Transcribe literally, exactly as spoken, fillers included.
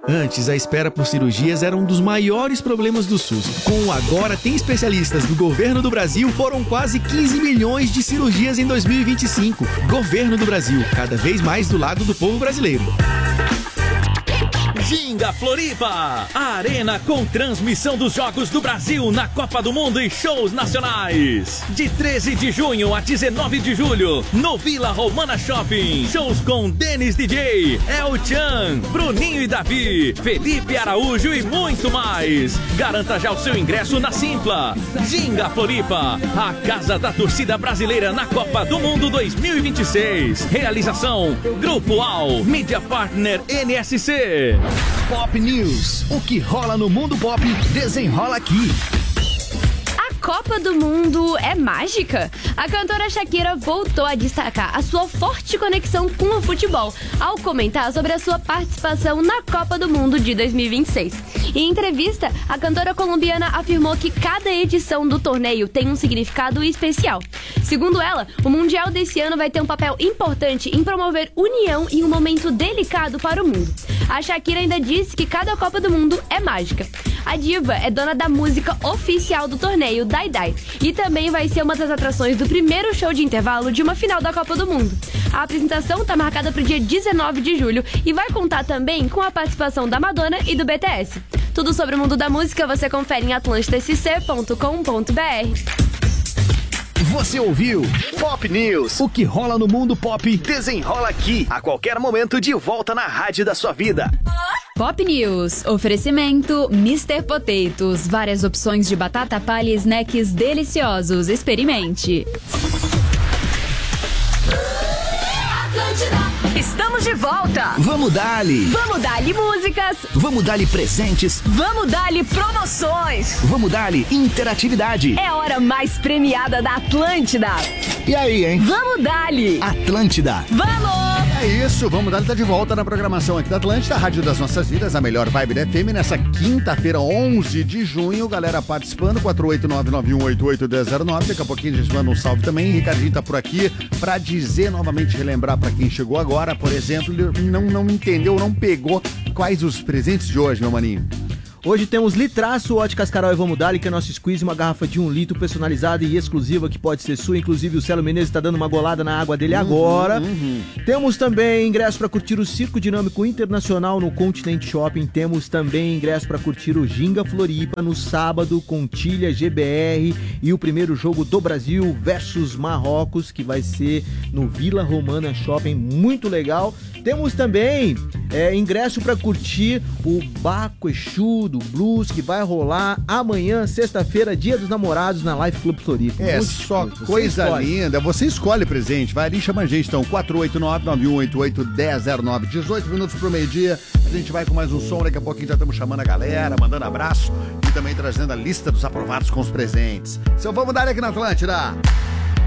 Antes, a espera por cirurgias era um dos maiores problemas do SUS. Com o Agora Tem Especialistas do Governo do Brasil, foram quase quinze milhões de cirurgias em dois mil e vinte e cinco. Governo do Brasil, cada vez mais do lado do povo brasileiro. Ginga Floripa, a arena com transmissão dos Jogos do Brasil na Copa do Mundo e shows nacionais. De treze de junho a dezenove de julho, no Vila Romana Shopping. Shows com Denis D J, El Chan, Bruninho e Davi, Felipe Araújo e muito mais. Garanta já o seu ingresso na Simpla. Ginga Floripa, a casa da torcida brasileira na Copa do Mundo dois mil e vinte e seis. Realização Grupo Al, Media Partner N S C. Pop News. O que rola no mundo pop, desenrola aqui. A Copa do Mundo é mágica? A cantora Shakira voltou a destacar a sua forte conexão com o futebol ao comentar sobre a sua participação na Copa do Mundo de dois mil e vinte e seis. Em entrevista, a cantora colombiana afirmou que cada edição do torneio tem um significado especial. Segundo ela, o Mundial desse ano vai ter um papel importante em promover união em um momento delicado para o mundo. A Shakira ainda disse que cada Copa do Mundo é mágica. A diva é dona da música oficial do torneio, Dai Dai, e também vai ser uma das atrações do primeiro show de intervalo de uma final da Copa do Mundo. A apresentação está marcada para o dia dezenove de julho e vai contar também com a participação da Madonna e do B T S. Tudo sobre o mundo da música você confere em atlântida s c ponto com ponto b r. Você ouviu Pop News. O que rola no mundo pop, desenrola aqui. A qualquer momento, de volta na rádio da sua vida. Pop News. Oferecimento mister Potatoes. Várias opções de batata palha e snacks deliciosos. Experimente. Estamos de volta. Vamos dali. Vamos dar-lhe músicas. Vamos dar-lhe presentes. Vamos dar-lhe promoções. Vamos dar-lhe interatividade. É a hora mais premiada da Atlântida. E aí, hein? Vamos dar-lhe. Atlântida. Vamos! É isso, Vamos Dar-lhe tá de volta na programação aqui da Atlântida, a Rádio das Nossas Vidas, a melhor vibe da F M, nessa quinta-feira, onze de junho, galera participando, quatro oito nove nove um oito oito um zero zero nove, daqui a pouquinho a gente manda um salve também, Ricardinho tá por aqui pra dizer novamente, relembrar pra quem chegou agora, por exemplo, não, não entendeu, não pegou quais os presentes de hoje, meu maninho. Hoje temos Litraço, Óticas Carol e Vamos Dali, que é nosso squeeze, uma garrafa de um litro personalizada e exclusiva que pode ser sua. Inclusive o Celo Menezes está dando uma golada na água dele agora. Uhum, uhum. Temos também ingresso para curtir o Circo Dinâmico Internacional no Continent Shopping. Temos também ingresso para curtir o Ginga Floripa no sábado com Tilha G B R e o primeiro jogo do Brasil versus Marrocos, que vai ser no Vila Romana Shopping. Muito legal. Temos também é, ingresso para curtir o Baco Exu do Blues, que vai rolar amanhã, sexta-feira, Dia dos Namorados, na Life Club Floripa. É só coisa linda. Você escolhe presente. Vai ali, chama a gente, então, quatro oito nove nove um oito oito um zero zero nove, dezoito minutos pro meio-dia. A gente vai com mais um som. Daqui a pouquinho já estamos chamando a galera, mandando abraço e também trazendo a lista dos aprovados com os presentes. Seu Vamos Dar aqui na Atlântida.